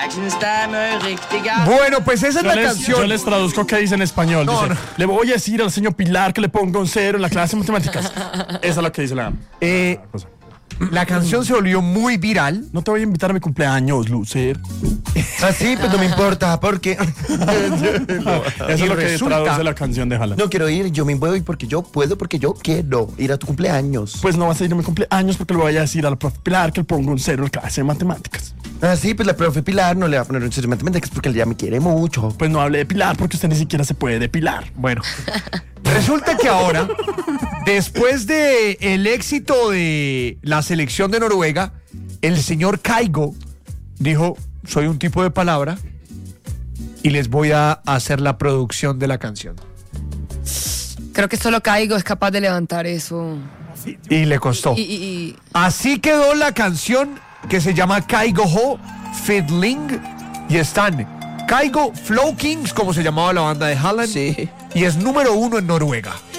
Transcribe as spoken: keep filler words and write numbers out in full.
Bueno, pues esa es yo la les, canción. Yo les traduzco qué dice en español. No, Dice, no. le voy a decir al señor Pilar que le ponga un cero en la clase de matemáticas. Esa es lo que dice la, Eh, la cosa. la canción se volvió muy viral. No te voy a invitar a mi cumpleaños, Lucer. Así, pues no me importa, porque Eso es lo que resulta- traduce la canción de Haaland. no quiero ir, yo me voy porque yo puedo, porque yo quiero ir a tu cumpleaños. Pues no vas a ir a mi cumpleaños porque le voy a decir a la profe Pilar que le ponga un cero en la clase de matemáticas. Así, pues la profe Pilar no le va a poner un cero de matemáticas porque ella me quiere mucho. Pues no hable de Pilar porque usted ni siquiera se puede depilar. Bueno, resulta que ahora, después de el éxito de la selección de Noruega, el señor Kygo dijo, soy un tipo de palabra y les voy a hacer la producción de la canción. Creo que solo Caigo es capaz de levantar eso. Y le costó. Y, y- y- Así quedó la canción que se llama Kygo Ho Fiddling y están Kygo Flow Kings, como se llamaba la banda de Haaland, Sí. y es número uno en Noruega.